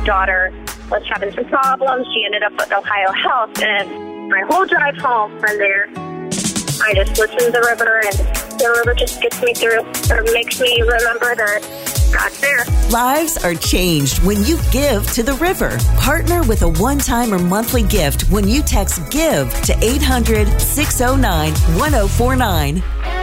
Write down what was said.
daughter was having some problems. She ended up at Ohio Health, and my whole drive home from there, I just listen to the river, and the river just gets me through, or makes me remember that God's there. Lives are changed when you give to the river. Partner with a one-time or monthly gift when you text GIVE to 800-609-1049.